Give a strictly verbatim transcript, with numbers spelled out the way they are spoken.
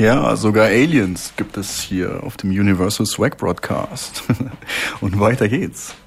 Ja, sogar Aliens gibt es hier auf dem Universal Swag Broadcast. Und weiter geht's.